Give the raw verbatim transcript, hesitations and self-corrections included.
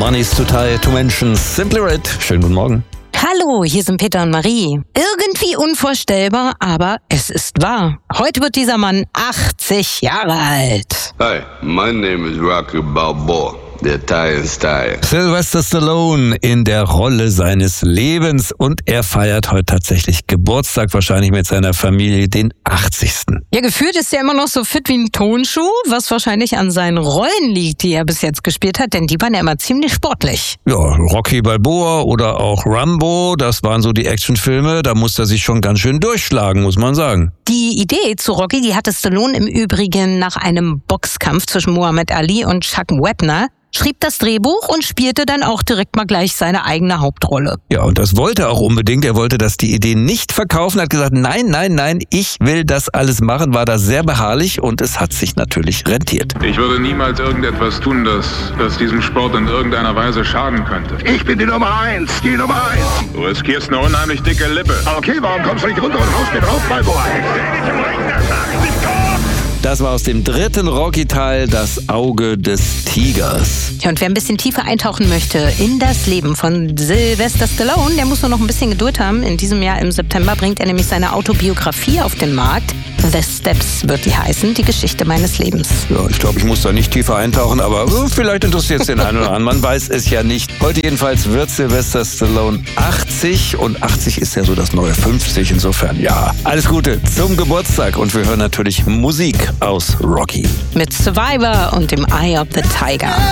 Money's too tired to mention. Simply Red. Schönen guten Morgen. Hallo, hier sind Peter und Marie. Irgendwie unvorstellbar, aber es ist wahr. Heute wird dieser Mann achtzig Jahre alt. Hi, my name is Rocky Balboa. Der Italian Style. Sylvester Stallone in der Rolle seines Lebens und er feiert heute tatsächlich Geburtstag, wahrscheinlich mit seiner Familie, den achtzigsten Ja, gefühlt ist er immer noch so fit wie ein Tonschuh, was wahrscheinlich an seinen Rollen liegt, die er bis jetzt gespielt hat, denn die waren ja immer ziemlich sportlich. Ja, Rocky Balboa oder auch Rambo, das waren so die Actionfilme, da musste er sich schon ganz schön durchschlagen, muss man sagen. Die Idee zu Rocky, die hatte Stallone im Übrigen nach einem Boxkampf zwischen Muhammad Ali und Chuck Wepner, schrieb das Drehbuch und spielte dann auch direkt mal gleich seine eigene Hauptrolle. Ja, und das wollte er auch unbedingt. Er wollte das die Idee nicht verkaufen, hat gesagt, nein, nein, nein, ich will das alles machen, war da sehr beharrlich und es hat sich natürlich rentiert. Ich würde niemals irgendetwas tun, das, das diesem Sport in irgendeiner Weise schaden könnte. Ich bin die Nummer eins, die Nummer eins. Du riskierst eine unheimlich dicke Lippe. Okay, warum kommst du nicht runter und haust mir drauf, Balboa? Das war aus dem dritten Rocky-Teil, das Auge des Tigers. Ja, und wer ein bisschen tiefer eintauchen möchte in das Leben von Sylvester Stallone, der muss nur noch ein bisschen Geduld haben. In diesem Jahr im September bringt er nämlich seine Autobiografie auf den Markt. The Steps wird die heißen, die Geschichte meines Lebens. Ja, ich glaube, ich muss da nicht tiefer eintauchen, aber äh, vielleicht interessiert es den einen oder anderen. Man weiß es ja nicht. Heute jedenfalls wird Sylvester Stallone achtzig und achtzig ist ja so das neue fünfzig. Insofern, ja, alles Gute zum Geburtstag und wir hören natürlich Musik aus Rocky. Mit Survivor und dem Eye of the Tiger.